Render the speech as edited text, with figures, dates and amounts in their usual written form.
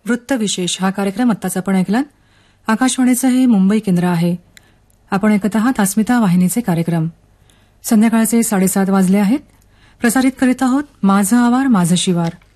वृत्तविशेष हा कार्यक्रम आत्ताच आपण ऐकलात. आकाशवाणीचं हे मुंबई केंद्र आहे. आपण ऐकत आहात अस्मिता वाहिनीचे कार्यक्रम. संध्याकाळचे 7:30 वाजले आहेत. प्रसारित करीत आहोत माझं आवार माझं शिवार.